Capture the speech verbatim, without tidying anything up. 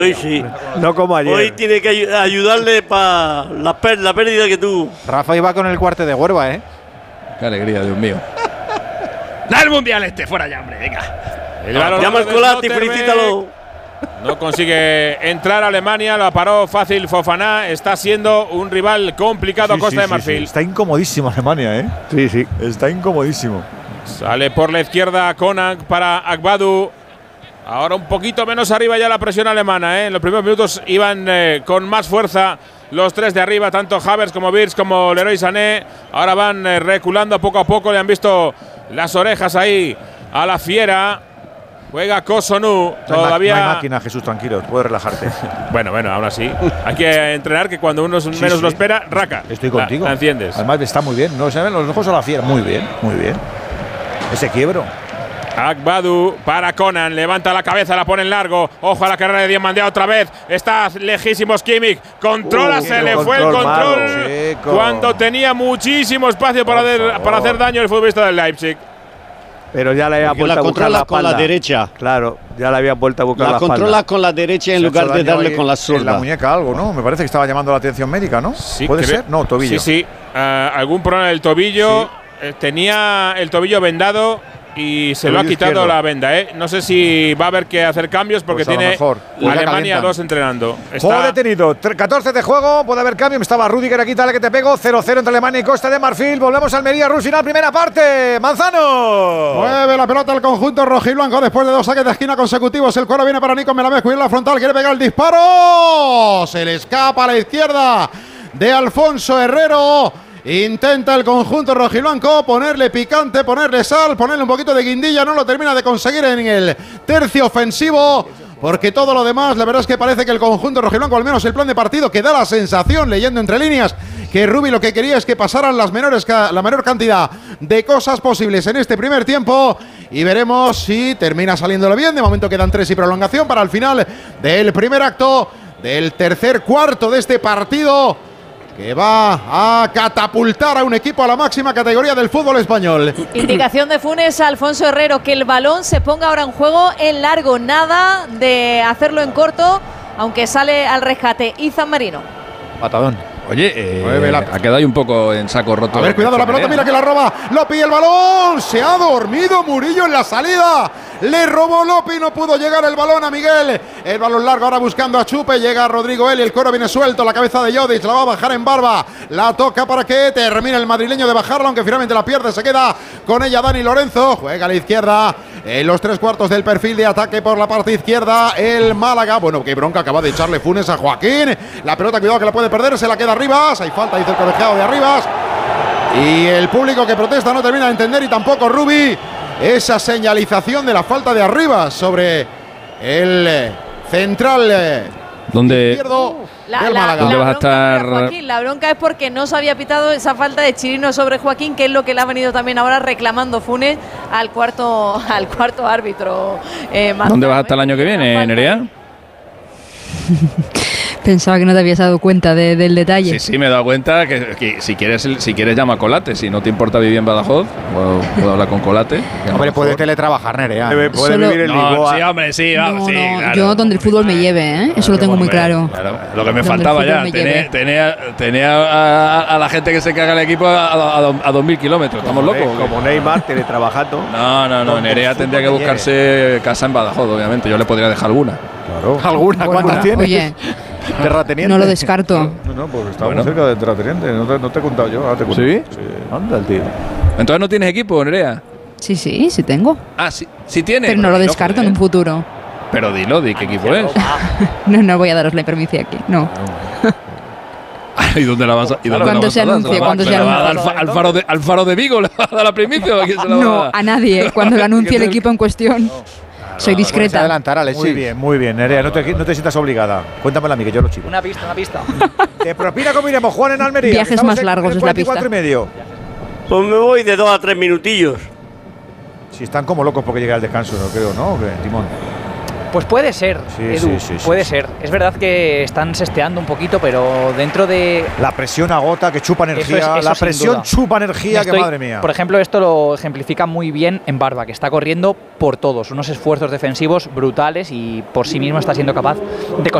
Hoy sí. No como ayer. Hoy tiene que ay ayudarle para la, per la pérdida que tuvo. Rafa iba con el cuarte de Huerva, ¿eh? Qué alegría, Dios mío. ¡Da el mundial este! ¡Fuera ya, hombre! Venga. El balón llama al Colati, felicítalo. No consigue entrar a Alemania, lo paró fácil Fofana. Está siendo un rival complicado Sí, Costa sí, de sí, Marfil. sí. Está incomodísimo Alemania, ¿eh? Sí, sí. Está incomodísimo. Sale por la izquierda Konak para Agbadu. Ahora un poquito menos arriba ya la presión alemana, ¿eh? En los primeros minutos iban eh, con más fuerza los tres de arriba, tanto Havertz como Wirtz como Leroy Sané. Ahora van eh, reculando poco a poco, le han visto las orejas ahí a la fiera. Juega Kosunu, todavía… No hay máquina, Jesús, tranquilo, puedes relajarte. Bueno, bueno, aún así. Hay que entrenar que cuando uno Sí, menos sí. lo espera, raca. Estoy contigo. La, la enciendes. Además está muy bien, no se ven los ojos a la fiera. Muy bien, muy bien. Ese quiebro. Agbadu para Conan, levanta la cabeza, la pone en largo. Ojo a la carrera de Diamandea otra vez. Está lejísimos Kimmich. Controla, Uh, se le control fue el control. malo, chico. Cuando tenía muchísimo espacio para, hacer, para hacer daño el futbolista del Leipzig. Pero ya le había Porque vuelto la a buscar controla la con la espalda. derecha. Claro, ya le había vuelto a buscar La la, controla espalda. con la derecha en Se ha lugar hecho de daño darle ahí con la en zurda. la muñeca algo, ¿no? Me parece que estaba llamando la atención médica, ¿no? Sí, ¿Puede creo- ser? No, tobillo. Sí, sí. Uh, algún problema del tobillo. Eh, tenía el tobillo vendado y se lo ha Tobillo quitado izquierdo. la venda, ¿eh? No sé si va a haber que hacer cambios porque Pues a lo tiene mejor. Pues ya Alemania calientan. dos entrenando. Juego Está detenido, Tre- catorce de juego, puede haber cambio. Estaba Rudiger aquí, dale que te pego. cero cero entre Alemania y Costa de Marfil. Volvemos a Almería, Rus final, primera parte. Manzano. Mueve la pelota el conjunto rojiblanco después de dos saques de esquina consecutivos. El cuero viene para Nico Melamed, cuida la frontal, quiere pegar el disparo. Se le escapa a la izquierda de Alfonso Herrero. Intenta el conjunto rojiblanco ponerle picante, ponerle sal, ponerle un poquito de guindilla. No lo termina de conseguir en el tercio ofensivo. Porque todo lo demás, la verdad es que parece que el conjunto rojiblanco, al menos el plan de partido, que da la sensación, leyendo entre líneas, que Rubi lo que quería es que pasaran las menores, la menor cantidad de cosas posibles en este primer tiempo. Y veremos si termina saliéndolo bien. De momento quedan tres y prolongación para el final del primer acto del tercer cuarto de este partido, que va a catapultar a un equipo a la máxima categoría del fútbol español. Indicación de Funes a Alfonso Herrero, que el balón se ponga ahora en juego en largo, nada de hacerlo en corto, aunque sale al rescate Izan Marino. Patadón. Oye, eh, Mueve la- ha quedado ahí un poco en saco roto. A ver, cuidado la pelota, mira que la roba. Lopi el balón. Se ha dormido Murillo en la salida. Le robó Lopi, no pudo llegar el balón a Miguel. El balón largo ahora buscando a Chupe. Llega Rodrigo Eli, el coro viene suelto. La cabeza de Jodic, la va a bajar en barba. La toca para que termine el madrileño de bajarla, aunque finalmente la pierde. Se queda con ella Dani Lorenzo. Juega a la izquierda. En los tres cuartos del perfil de ataque por la parte izquierda, el Málaga. Bueno, qué bronca acaba de echarle Funes a Joaquín. La pelota, cuidado que la puede perder. Se la queda Arribas. Hay falta, dice el colegiado de Arribas. Y el público que protesta no termina de entender, y tampoco Rubi, esa señalización de la falta de Arribas sobre el eh, central eh, ¿Dónde, izquierdo La, del la- Málaga. ¿Dónde la vas a bronca no era estar? Joaquín, la bronca es porque no se había pitado esa falta de Chirino sobre Joaquín, que es lo que le ha venido también ahora reclamando Funes al cuarto, al cuarto árbitro. eh, Manzano, ¿Dónde vas hasta ¿eh? el año que viene, Falta. Nerea? Pensaba que no te habías dado cuenta de- del detalle. Sí, sí, me he dado cuenta que, que si quieres si quieres llama a Colate. Si no te importa vivir en Badajoz, puedo, puedo hablar con Colate. Hombre, Mejor. puede teletrabajar, Nerea. Debe- puede Solo- vivir en No, Lisboa. sí, hombre, sí, vamos, No, sí, no, claro. yo donde el fútbol me lleve, ¿eh? Eso lo tengo muy Hombre, claro. claro, lo que me Donde faltaba el ya. fútbol me Tenía, lleve. tenía, tenía a, a la gente que se caga el equipo a, a, a, a dos mil kilómetros. ¿Estamos Como locos? Ne- Como Neymar, teletrabajando. No, no, no. Donde Nerea el tendría que fútbol me buscarse casa en Badajoz, obviamente. Yo le podría dejar alguna. Claro. ¿Alguna? ¿Cuántas Bueno, tienes? oye, Terrateniente. no lo descarto. No, no, porque estamos Bueno. cerca de terrateniente. No te, no te he contado yo. Ahora te cuento. ¿Sí? Sí. Anda el tío. Entonces no tienes equipo, Nerea. Sí, sí, sí tengo. Ah, sí, sí tienes. Pero no lo Dilo, descarto en joder. un futuro. Pero dilo, di qué equipo es. No, no voy a daros la permiso aquí. No. ¿Y dónde la vas a, y dónde Cuando la vas se a dar? anuncie, ¿Se la va- cuando se se la va a dar anuncie. al, fa- al faro de, al faro de Vigo? ¿Le va a dar la primicia? ¿O a quién se la va a No, dar? a nadie. Cuando lo anuncie el Que te- equipo en cuestión. Soy Puedes discreta. adelantar, Alexi. Muy bien, muy bien, Nerea. No te, no te sientas obligada. Cuéntamela a mí, que yo lo chivo. Una pista, una pista. ¿De propina cómo iremos, Juan, en Almería? Viajes Que estamos más en- largos en es la cuarenta y cuatro pista. y medio. Pues me voy de dos a tres minutillos. Si están como locos porque llega el descanso, no creo, ¿no? ¿O qué, Timón? Pues puede ser, Sí, Edu, sí, sí, sí, puede sí. ser. Es verdad que están sesteando un poquito, pero dentro de… La presión agota, que chupa energía. Eso es- eso la sin presión duda. chupa energía, Estoy- que madre mía. Por ejemplo, esto lo ejemplifica muy bien en Barba, que está corriendo por todos, unos esfuerzos defensivos brutales y por sí mismo está siendo capaz de